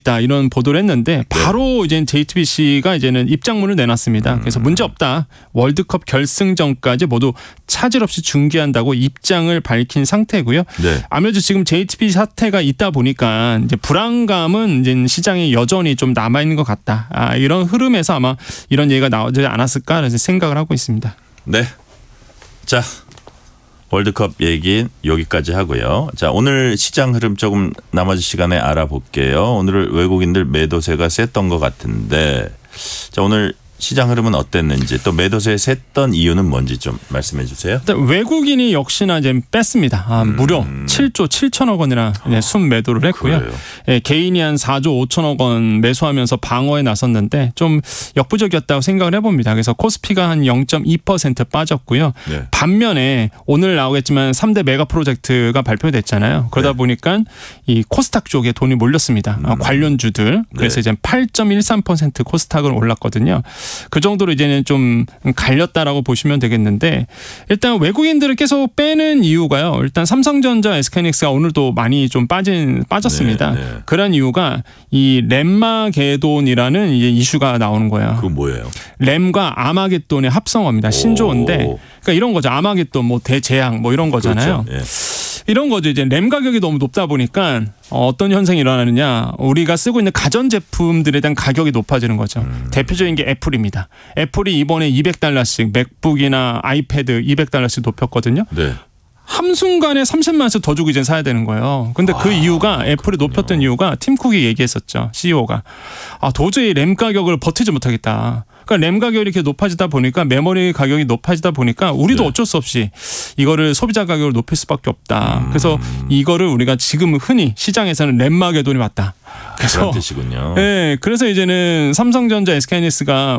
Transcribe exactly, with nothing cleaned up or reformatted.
다 이런 보도를 했는데 바로 이제 제이티비씨가 이제는 입장문을 내놨습니다. 그래서 문제 없다. 월드컵 결승전까지 모두 차질 없이 중계한다고 입장을 밝힌 상태고요. 네. 아무래도 지금 제이티비씨 사태가 있다 보니까 이제 불안감은 이제 시장에 여전히 좀 남아 있는 것 같다. 아, 이런 흐름에서 아마 이런 얘기가 나오지 않았을까 생각을 하고 있습니다. 네. 자. 월드컵 얘기 여기까지 하고요. 자, 오늘 시장 흐름 조금 나머지 시간에 알아볼게요. 오늘 외국인들 매도세가 셌던 것 같은데, 자, 오늘 시장 흐름은 어땠는지 또 매도세 셌던 이유는 뭔지 좀 말씀해 주세요. 외국인이 역시나 이제 뺐습니다. 아, 음. 무려 칠조 칠천억 원이나 순 매도를 했고요. 예, 개인이 한 사조 오천억 원 매수하면서 방어에 나섰는데 좀 역부족이었다고 생각을 해봅니다. 그래서 코스피가 한 영 점 이 퍼센트 빠졌고요. 네. 반면에 오늘 나오겠지만 삼 대 메가 프로젝트가 발표됐잖아요. 그러다 네. 보니까 이 코스닥 쪽에 돈이 몰렸습니다. 음. 관련주들. 그래서 네. 이제 팔 점 일삼 퍼센트 코스닥은 올랐거든요. 그 정도로 이제는 좀 갈렸다라고 보시면 되겠는데, 일단 외국인들을 계속 빼는 이유가요. 일단 삼성전자, 에스케이하이닉스가 오늘도 많이 좀 빠진 빠졌습니다. 네, 네. 그런 이유가 이 램마게돈이라는 이제 이슈가 나오는 거예요. 그건 뭐예요? 램과 아마겟돈의 합성어입니다. 신조어인데, 그러니까 이런 거죠. 아마겟돈, 뭐 대재앙, 뭐 이런 거잖아요. 그렇죠. 예. 이런 거죠. 이제 램 가격이 너무 높다 보니까 어떤 현상이 일어나느냐. 우리가 쓰고 있는 가전제품들에 대한 가격이 높아지는 거죠. 음. 대표적인 게 애플입니다. 애플이 이번에 이백 달러씩 맥북이나 아이패드 이백 달러씩 높였거든요. 네. 한순간에 삼십만 원씩 더 주고 이제 사야 되는 거예요. 근데 그 아, 이유가 애플이 그렇군요. 높였던 이유가 팀 쿡이 얘기했었죠. 씨이오가. 아, 도저히 램 가격을 버티지 못하겠다. 그러니까 램 가격이 이렇게 높아지다 보니까 메모리 가격이 높아지다 보니까 우리도 네. 어쩔 수 없이 이거를 소비자 가격을 높일 수밖에 없다. 음. 그래서 이거를 우리가 지금 흔히 시장에서는 램마게돈이 왔다. 그래서 그런 뜻이군요. 네, 그래서 이제는 삼성전자, 에스케이하이닉스가